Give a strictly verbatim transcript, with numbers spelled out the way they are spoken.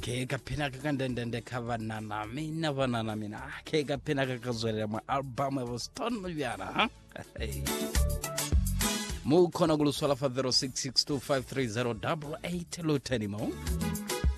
ke ka phina ka ndendende khavana na mina vana na mina ke ka phina ka kazwela ma album of Stone Viana hey mo khona kuluswala fa zero six six two five three zero eight eight lo tenimo